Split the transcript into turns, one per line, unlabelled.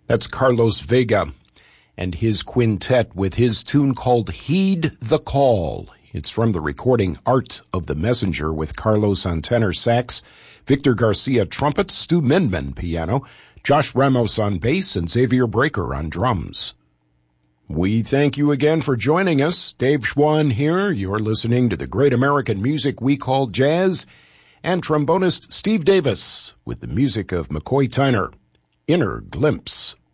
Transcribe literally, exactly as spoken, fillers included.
That's Carlos Vega and his quintet with his tune called Heed the Call. It's from the recording Art of the Messenger with Carlos on tenor sax, Victor Garcia trumpet, Stu Minman piano, Josh Ramos on bass, and Xavier Breaker on drums. We thank you again for joining us. Dave Schwann here. You're listening to the great American music we call jazz, and trombonist Steve Davis with the music of McCoy Tyner. Inner Glimpse.